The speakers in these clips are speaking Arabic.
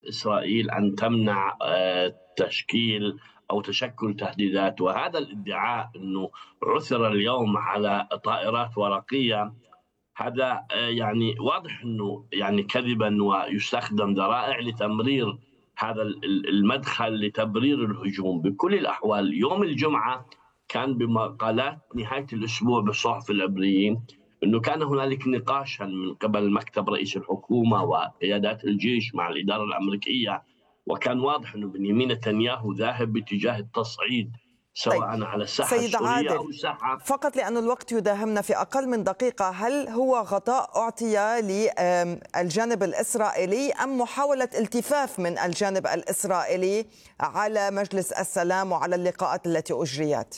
إسرائيل أن تمنع تشكيل أو تشكل تهديدات. وهذا الادعاء أنه عثر اليوم على طائرات ورقية، هذا يعني واضح أنه يعني كذبا، ويستخدم ذرائع لتمرير هذا المدخل لتبرير الهجوم. بكل الأحوال يوم الجمعة كان بمقالات نهاية الأسبوع بالصحف العبريين أنه كان هنالك نقاشا من قبل مكتب رئيس الحكومة وقيادات الجيش مع الإدارة الأمريكية، وكان واضح أنه بنيامين نتنياهو ذاهب باتجاه التصعيد طيب سواء على الساحة سيد السورية عادل، أو الساحة. فقط لأن الوقت يداهمنا في أقل من دقيقة، هل هو غطاء أعطي للجانب الإسرائيلي أم محاولة التفاف من الجانب الإسرائيلي على مجلس السلام وعلى اللقاءات التي أجريت؟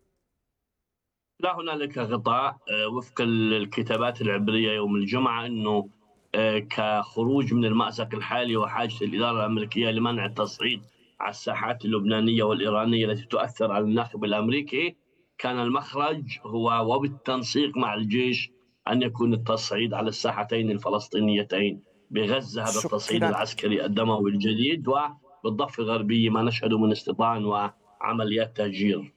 لا هنالك غطاء وفق الكتابات العبرية يوم الجمعة أنه كخروج من المأزق الحالي وحاجة الإدارة الأمريكية لمنع التصعيد على الساحات اللبنانية والإيرانية التي تؤثر على الناخب الأمريكي، كان المخرج هو وبالتنسيق مع الجيش أن يكون التصعيد على الساحتين الفلسطينيتين بغزة، هذا التصعيد شكرا. العسكري الدموي الجديد، وبالضفة الغربية ما نشهده من استيطان وعمليات تهجير.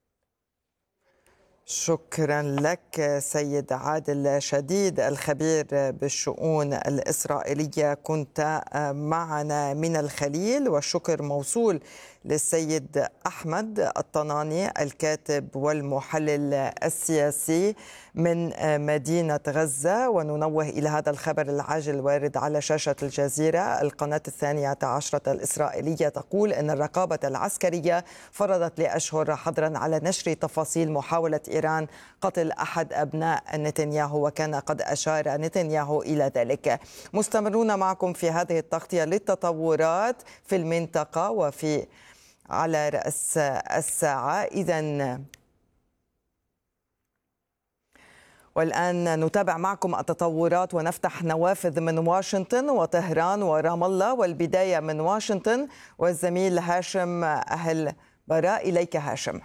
شكرا لك سيد عادل شديد، الخبير بالشؤون الإسرائيلية، كنت معنا من الخليل. والشكر موصول للسيد أحمد الطناني الكاتب والمحلل السياسي من مدينة غزة. وننوه إلى هذا الخبر العاجل الوارد على شاشة الجزيرة. القناة 12 الإسرائيلية تقول أن الرقابة العسكرية فرضت لأشهر حظرا على نشر تفاصيل محاولة إيران قتل أحد أبناء نتنياهو، وكان قد أشار نتنياهو إلى ذلك. مستمرون معكم في هذه التغطية للتطورات في المنطقة وفي على رأس الساعة. إذن والآن نتابع معكم التطورات ونفتح نوافذ من واشنطن وطهران ورام الله، والبداية من واشنطن والزميل هاشم أهل براء. إليك هاشم.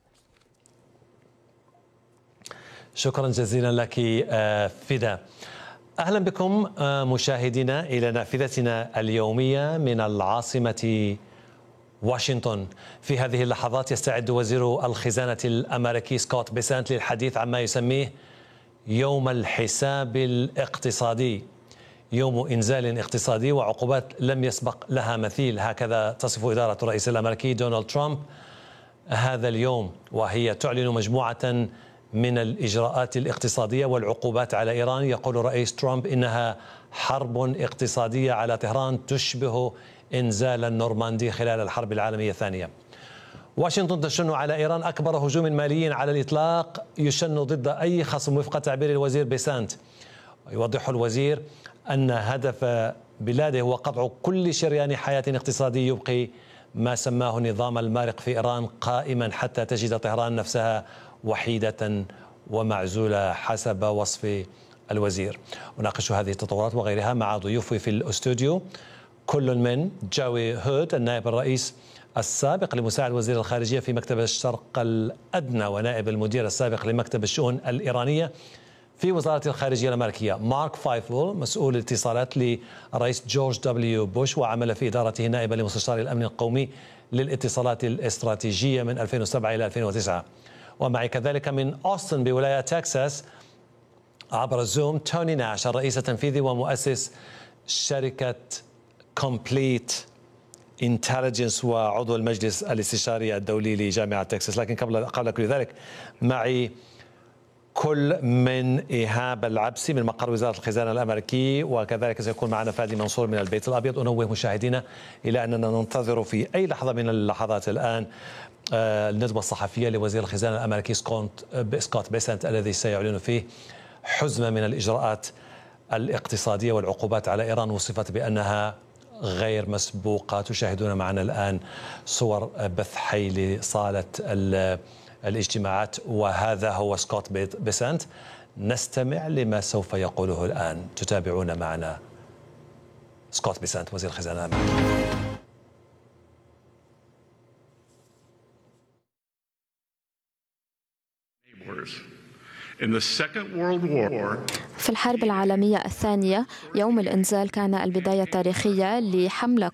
شكرا جزيلا لك فدا. أهلا بكم مشاهدينا إلى نافذتنا اليومية من العاصمة واشنطن. في هذه اللحظات يستعد وزير الخزانة الأمريكي سكوت بيسنت للحديث عما يسميه يوم الحساب الاقتصادي، يوم إنزال اقتصادي وعقوبات لم يسبق لها مثيل، هكذا تصف إدارة الرئيس الأمريكي دونالد ترامب هذا اليوم، وهي تعلن مجموعة من الإجراءات الاقتصادية والعقوبات على إيران. يقول الرئيس ترامب إنها حرب اقتصادية على طهران تشبه إنزال النورماندي خلال الحرب العالمية الثانية. واشنطن تشن على إيران أكبر هجوم مالي على الإطلاق يشن ضد أي خصم وفق تعبير الوزير بيسانت. يوضح الوزير أن هدف بلاده هو قطع كل شريان حياة اقتصادي يبقي ما سماه النظام المارق في إيران قائما حتى تجد طهران نفسها وحيدة ومعزولة حسب وصف الوزير. أناقش هذه التطورات وغيرها مع ضيوفي في الاستوديو، كل من جاوي هود النائب الرئيس السابق لمساعد وزير الخارجية في مكتب الشرق الأدنى ونائب المدير السابق لمكتب الشؤون الإيرانية في وزارة الخارجية الأمريكية، مارك فايفل مسؤول الاتصالات للرئيس جورج دبليو بوش وعمل في إدارته نائبا لمستشار الأمن القومي للاتصالات الاستراتيجية من 2007 إلى 2009. ومعي كذلك من أوستن بولاية تكساس عبر الزوم توني ناش الرئيس التنفيذي ومؤسس شركة كومبليت انتليجنس وعضو المجلس الاستشاري الدولي لجامعة تكساس. لكن قبل كل ذلك معي كل من إيهاب العبسي من مقر وزارة الخزانة الأمريكي، وكذلك سيكون معنا فادي منصور من البيت الأبيض. أنوه مشاهدينا إلى أننا ننتظر في أي لحظة من اللحظات الآن الندوة الصحفية لوزير الخزانة الأمريكي سكوت بيسنت الذي سيعلن فيه حزمة من الإجراءات الاقتصادية والعقوبات على إيران وصفت بأنها غير مسبوقة. تشاهدون معنا الآن صور بث حي لصالة الاجتماعات، وهذا هو سكوت بيسنت. نستمع لما سوف يقوله الآن. تتابعون معنا سكوت بيسنت وزير الخزانة الأمريكي. في الحرب العالمية الثانية يوم الإنزال كان البداية التاريخية لحملة